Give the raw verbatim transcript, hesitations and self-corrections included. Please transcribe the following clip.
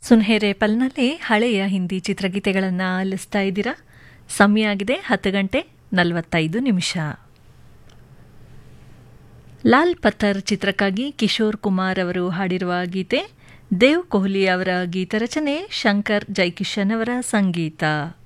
ಸುನ್ಹೇರೆ ಪಲ್ನಲ್ಲಿ ಹಳೆಯ ಹಿಂದಿ ಚಿತ್ರಗೀತೆಗಳನ್ನು ಆಲಿಸ್ತಾ ಇದ್ದೀರಾ. ಸಮಯ ಆಗಿದೆ ಹತ್ತು ಗಂಟೆ ನಲವತ್ತೈದು ನಿಮಿಷ. ಲಾಲ್ ಪಥರ್ ಚಿತ್ರಕ್ಕಾಗಿ ಕಿಶೋರ್ ಕುಮಾರ್ ಅವರು ಹಾಡಿರುವ ಗೀತೆ, ದೇವ್ ಕೊಹ್ಲಿ ಅವರ ಗೀತರಚನೆ, ಶಂಕರ್ ಜೈಕಿಶನ್ ಅವರ ಸಂಗೀತ.